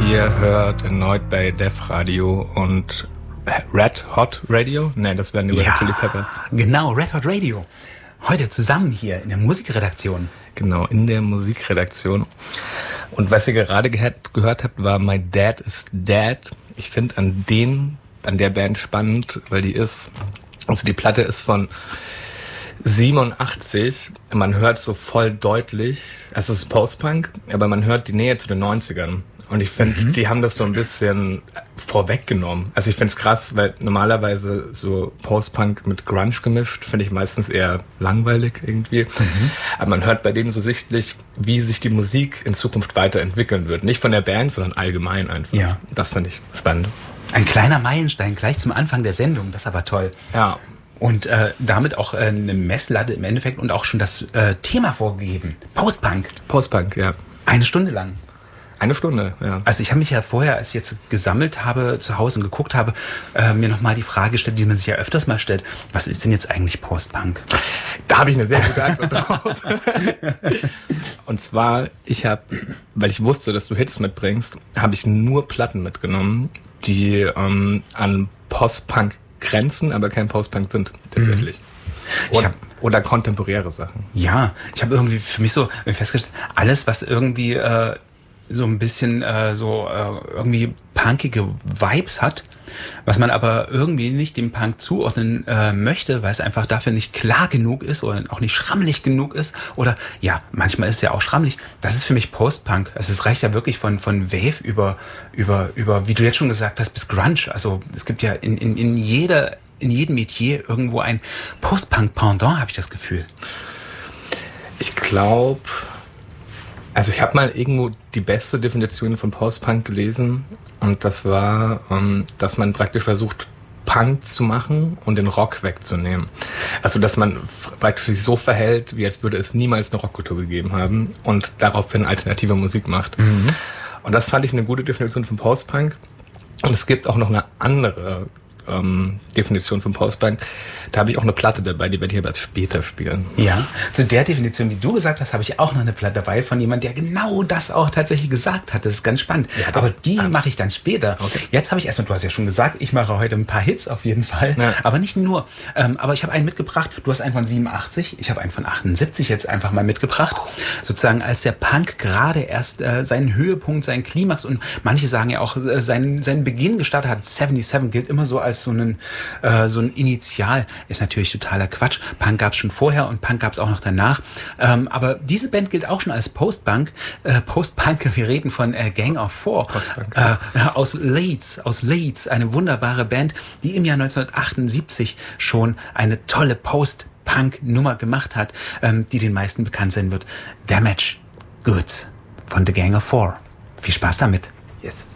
Ihr hört erneut bei Def Radio und Red Hot Radio? Nein, das wären die Red Hot Chili Peppers. Genau, Red Hot Radio. Heute zusammen hier in der Musikredaktion. Genau, in der Musikredaktion. Und was ihr gerade gehört habt, war My Dad is Dead. Ich finde an der Band spannend, weil die Platte ist von 87. Man hört so voll deutlich, es ist Post-Punk, aber man hört die Nähe zu den 90ern. Und ich finde, die haben das so ein bisschen vorweggenommen. Also ich finde es krass, weil normalerweise so Post-Punk mit Grunge gemischt, finde ich meistens eher langweilig irgendwie. Aber man hört bei denen so sichtlich, wie sich die Musik in Zukunft weiterentwickeln wird. Nicht von der Band, sondern allgemein einfach. Ja. Das finde ich spannend. Ein kleiner Meilenstein gleich zum Anfang der Sendung, das ist aber toll. Ja. Und damit auch eine Messlatte im Endeffekt und auch schon das Thema vorgegeben. Post-Punk. Post-Punk, ja. 1 Stunde lang. 1 Stunde, ja. Also ich habe mich ja vorher, als ich jetzt gesammelt habe, zu Hause und geguckt habe, mir nochmal die Frage gestellt, die man sich ja öfters mal stellt. Was ist denn jetzt eigentlich Post-Punk? Da habe ich eine sehr gute Antwort drauf. Und zwar, weil ich wusste, dass du Hits mitbringst, habe ich nur Platten mitgenommen, die an Post-Punk grenzen, aber kein Post-Punk sind, tatsächlich. Oder kontemporäre Sachen. Ja, ich habe irgendwie für mich so festgestellt, alles, was irgendwie so ein bisschen irgendwie punkige Vibes hat, was man aber irgendwie nicht dem Punk zuordnen möchte, weil es einfach dafür nicht klar genug ist oder auch nicht schrammelig genug ist oder ja, manchmal ist es ja auch schrammelig. Das ist für mich Post-Punk. Also es reicht ja wirklich von Wave über, wie du jetzt schon gesagt hast, bis Grunge. Also es gibt ja in jedem Metier irgendwo ein Post-Punk-Pendant, habe ich das Gefühl. Ich glaube, also ich habe mal irgendwo die beste Definition von Post-Punk gelesen und das war, dass man praktisch versucht, Punk zu machen und den Rock wegzunehmen. Also dass man praktisch sich so verhält, wie als würde es niemals eine Rockkultur gegeben haben und daraufhin alternative Musik macht. Und das fand ich eine gute Definition von Post-Punk. Und es gibt auch noch eine andere Definition von Post-Punk. Da habe ich auch eine Platte dabei, die werde ich aber erst später spielen. Ja, zu der Definition, die du gesagt hast, habe ich auch noch eine Platte dabei von jemandem, der genau das auch tatsächlich gesagt hat. Das ist ganz spannend. Ja, aber die mache ich dann später. Okay. Jetzt habe ich erstmal, du hast ja schon gesagt, ich mache heute ein paar Hits auf jeden Fall, aber nicht nur. Aber ich habe einen mitgebracht, du hast einen von 87, ich habe einen von 78 jetzt einfach mal mitgebracht. Sozusagen als der Punk gerade erst seinen Höhepunkt, seinen Klimax und manche sagen ja auch seinen Beginn gestartet hat. 77 gilt immer so als so ein Initial, ist natürlich totaler Quatsch. Punk gab's schon vorher und Punk gab's auch noch danach. Aber diese Band gilt auch schon als Post-Punk. Wir reden von Gang of Four. Aus Leeds, eine wunderbare Band, die im Jahr 1978 schon eine tolle Post-Punk-Nummer gemacht hat, die den meisten bekannt sein wird. Damaged Goods von The Gang of Four. Viel Spaß damit. Yes.